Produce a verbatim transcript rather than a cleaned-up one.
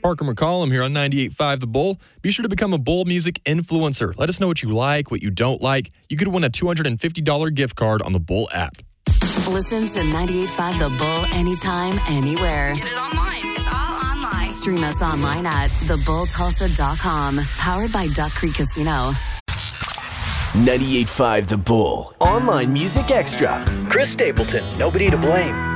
Parker McCollum here on ninety-eight point five The Bull. Be sure to become a Bull Music influencer. Let us know what you like, what you don't like. You could win a two hundred fifty dollars gift card on the Bull app. Listen to ninety-eight point five The Bull anytime, anywhere. Get it online. It's all online. Stream us online at the bull tulsa dot com. Powered by Duck Creek Casino. ninety-eight point five The Bull. Online Music Extra. Chris Stapleton, Nobody to Blame.